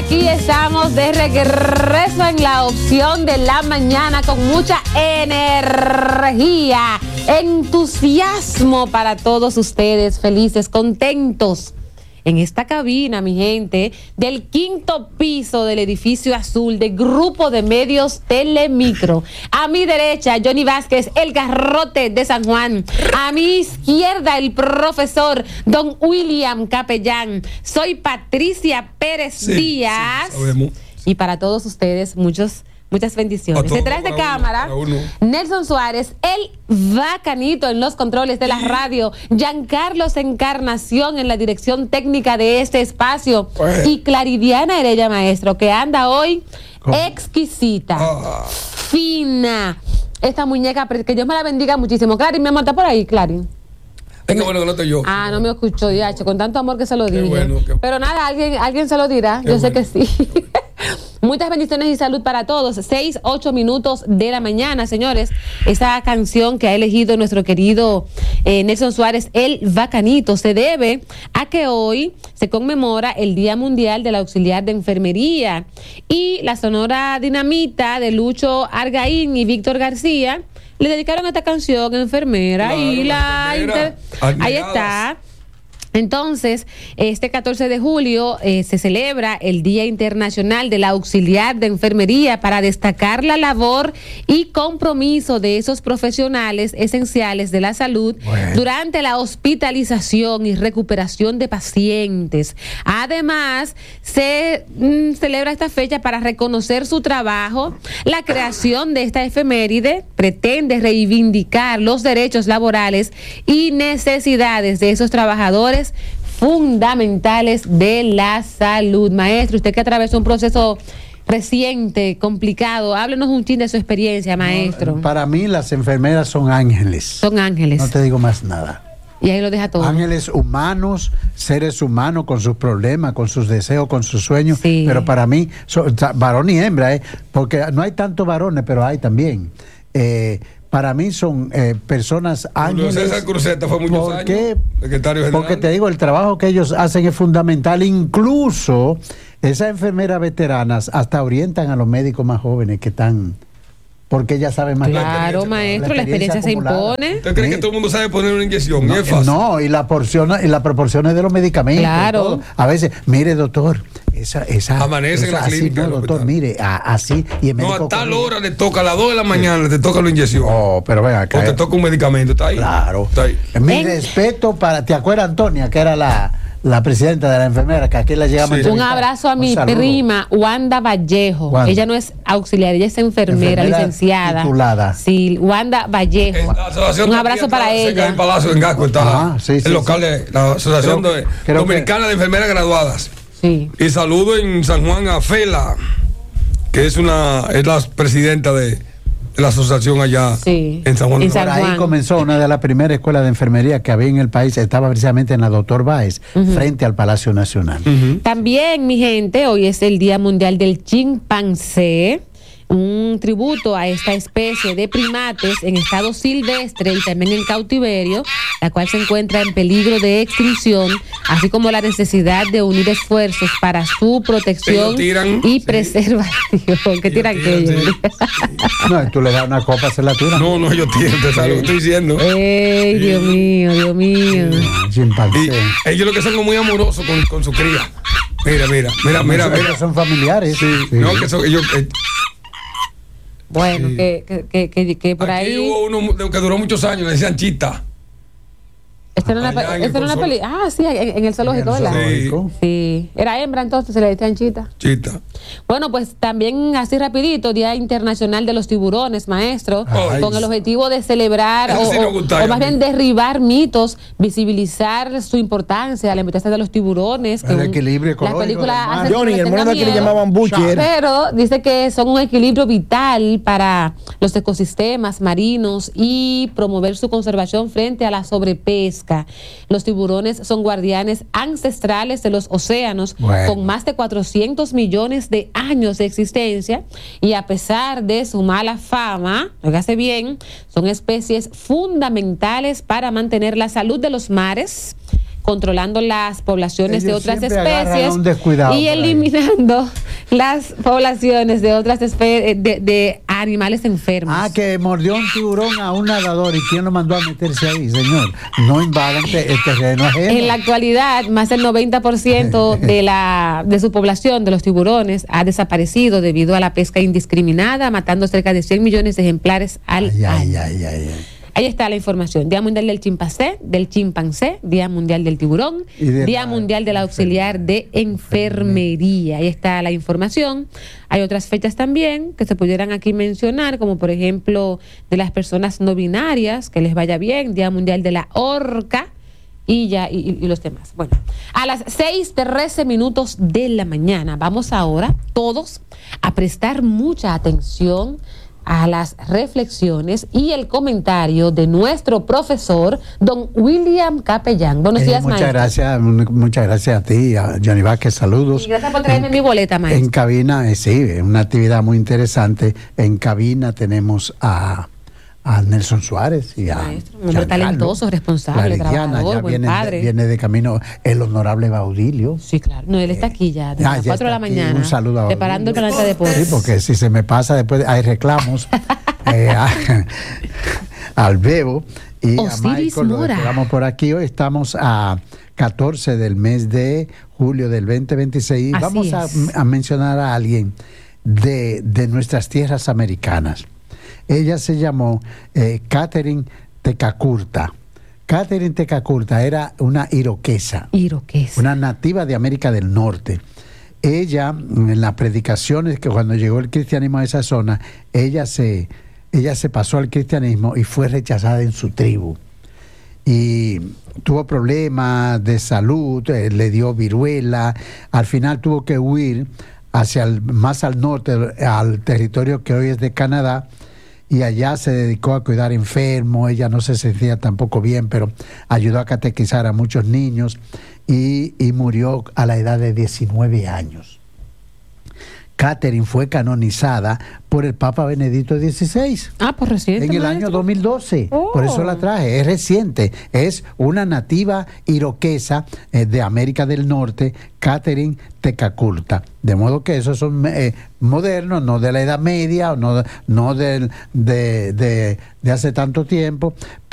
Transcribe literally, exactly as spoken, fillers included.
aquí estamos de regreso en la opción de la mañana con mucha energía, entusiasmo para todos ustedes, felices, contentos. En esta cabina, mi gente, del quinto piso del edificio azul de Grupo de Medios Telemicro. A mi derecha, Johnny Vázquez, el garrote de San Juan. A mi izquierda, el profesor Don William Capellán. Soy Patricia Pérez sí, Díaz. Sí, y para todos ustedes, muchos Muchas bendiciones. Detrás de cámara, Nelson Suárez, el bacanito en los controles de la radio, Giancarlos Encarnación en la dirección técnica de este espacio, pues. Y Claridiana Heredia, maestro, que anda hoy ¿Cómo? exquisita, ah. fina. Esta muñeca, que Dios me la bendiga muchísimo. Clary, mi amor, ¿está por ahí, Clary? Es que bueno que no estoy yo. Ah, no me escuchó, Diacho, con tanto amor que se lo dije. Bueno, qué... Pero nada, alguien, alguien se lo dirá, qué yo bueno. sé que sí. Muchas bendiciones y salud para todos. Seis, ocho minutos de la mañana, señores. Esa canción que ha elegido nuestro querido eh, Nelson Suárez, el bacanito, se debe a que hoy se conmemora el Día Mundial del Auxiliar de Enfermería. Y la Sonora Dinamita de Lucho Argaín y Víctor García le dedicaron esta canción, enfermera, claro, y la enfermera, inter... ahí está. Entonces, este catorce de julio eh, se celebra el Día Internacional del Auxiliar de Enfermería para destacar la labor y compromiso de esos profesionales esenciales de la salud bueno. durante la hospitalización y recuperación de pacientes. Además, se mm, celebra esta fecha para reconocer su trabajo. La creación de esta efeméride pretende reivindicar los derechos laborales y necesidades de esos trabajadores fundamentales de la salud. Maestro, usted que atravesó un proceso reciente, complicado, háblenos un chin de su experiencia, maestro. No, para mí las enfermeras son ángeles. Son ángeles. No te digo más nada. Y ahí lo deja todo. Ángeles humanos, seres humanos con sus problemas, con sus deseos, con sus sueños. Sí. Pero para mí, son, varón y hembra, ¿eh? Porque no hay tantos varones, pero hay también. Eh, Para mí son eh, personas ángeles. César Cruzeta fue muchos ¿Por qué? años secretario general. Porque te digo, el trabajo que ellos hacen es fundamental. Incluso esas enfermeras veteranas hasta orientan a los médicos más jóvenes que están, porque ellas saben más. Claro, maestro, la experiencia, la experiencia se impone. ¿Usted cree ¿Sí? que todo el mundo sabe poner una inyección? No, es fácil. No, y la porción, y las proporciones de los medicamentos. Claro. A veces, mire, doctor, esa, esa amanece esa, en la así, clínica. No, doctor, mire, a, así. Y el no, médico a tal corriendo. hora le toca, a las dos de la mañana sí. te toca la inyección. Oh, pero venga acá. O te toca un medicamento, está ahí. Claro. Está ahí. Mi en... respeto para, ¿te acuerdas, Antonia, que era la, la presidenta de la enfermera, que aquí la llegamos sí. a Un abrazo a un mi saludo. prima, Wanda Vallejo. Wanda. Ella no es auxiliar, ella es enfermera, enfermera licenciada. Titulada. Sí, Wanda Vallejo. Un abrazo para ella. En el Palacio en Gasco está ah, sí, sí, el local sí. de la Asociación creo, de, creo Dominicana que... de Enfermeras Graduadas. Sí. Y saludo en San Juan a Fela, que es una es la presidenta de la asociación allá sí. en San Juan. En San Juan. Por ahí comenzó una de las primeras escuelas de enfermería que había en el país, estaba precisamente en la Doctor Báez, uh-huh. frente al Palacio Nacional. Uh-huh. También, mi gente, hoy es el Día Mundial del Chimpancé, un tributo a esta especie de primates en estado silvestre y también en cautiverio, la cual se encuentra en peligro de extinción, así como la necesidad de unir esfuerzos para su protección tiran, y sí. preservación. ¿Qué tiran que sí. No, tú le das una copa, se la tiran. No, no, ellos tiran, te sabes lo que estoy diciendo. Ey, Dios mío, Dios mío. Chimpancé. Y ellos lo que son muy amorosos con, con su cría. Mira, mira, mira, mira, mira. Son familiares. Sí, sí. No, que son ellos. Eh, Bueno, sí. que, que, que, que por Aquí ahí. hubo uno que duró muchos años, le decían Chita. Esta era una, esta era una peli. Ah, sí, en, en el zoológico, ¿verdad? Sí. sí. Era hembra, entonces se le decían Chita. Chita. Bueno, pues también así rapidito, Día Internacional de los Tiburones, maestro, Ay. con el objetivo de celebrar o, sí o, o más bien derribar mitos, visibilizar su importancia, la importancia de los tiburones. El equilibrio ecológico. La película Johnny, el mono que le llamaban Butcher. Pero dice que son un equilibrio vital para los ecosistemas marinos y promover su conservación frente a la sobrepesca. Los tiburones son guardianes ancestrales de los océanos, bueno. con más de cuatrocientos millones de años de existencia, y a pesar de su mala fama, hágase bien, son especies fundamentales para mantener la salud de los mares, controlando las poblaciones Ellos de otras siempre agarran a un descuidado especies y por ahí. eliminando las poblaciones de otras especies de, de animales enfermos. Ah, que mordió un tiburón a un nadador. ¿Y quién lo mandó a meterse ahí, señor? No invadan te- el terreno ajeno. En la actualidad, más del noventa por ciento de la de su población, de los tiburones, ha desaparecido debido a la pesca indiscriminada, matando cerca de cien millones de ejemplares al Ay, ay, año. ay, ay, ay. Ahí está la información. Día Mundial del Chimpancé, del Chimpancé, Día Mundial del Tiburón, Y de Día la Mundial del Auxiliar de Enfermería. Ahí está la información. Hay otras fechas también que se pudieran aquí mencionar, como por ejemplo de las personas no binarias, que les vaya bien, Día Mundial de la Orca y ya y, y los demás. Bueno, a las seis trece minutos de la mañana vamos ahora todos a prestar mucha atención a las reflexiones y el comentario de nuestro profesor, don William Capellán. Buenos Eh, días, muchas maestro. gracias, muchas gracias a ti, a Johnny Vázquez, saludos. Y gracias por traerme mi boleta, maestro. En cabina, eh, sí, es una actividad muy interesante. En cabina tenemos a, a Nelson Suárez y a Maestro, un hombre Giancarlo talentoso, responsable, Claridiana, trabajador, ya buen viene, padre. viene de camino el honorable Baudilio. Sí, claro. No, él está aquí ya, desde Ah, las ya cuatro de la está aquí. mañana. Un saludo a preparando el Baudilio. planeta de Sí, porque si se me pasa después hay reclamos eh, a- al Bebo y Osiris a Michael. Lo Mora. esperamos por aquí. Hoy estamos a catorce del mes de julio del veinte veintiséis. Así Vamos a, es. a mencionar a alguien de, de nuestras tierras americanas. Ella se llamó eh, Catherine Tecacurta. Catherine Tecacurta era una iroquesa, Iroquesa. una nativa de América del Norte. Ella, en las predicaciones, que cuando llegó el cristianismo a esa zona, ella se, ella se pasó al cristianismo y fue rechazada en su tribu. Y tuvo problemas de salud, eh, le dio viruela, al final tuvo que huir hacia el, más al norte, al territorio que hoy es de Canadá, y allá se dedicó a cuidar enfermos. Ella no se sentía tampoco bien, pero ayudó a catequizar a muchos niños y, y murió a la edad de diecinueve años. Catherine fue canonizada por el Papa Benedicto dieciséis. Ah, pues reciente, En el maestro. año dos mil doce, Oh. por eso la traje, es reciente, es una nativa iroquesa eh, de América del Norte, Catherine Tecacurta. De modo que esos son eh, modernos, no de la Edad Media, o no, no del- de, de, de hace tanto tiempo.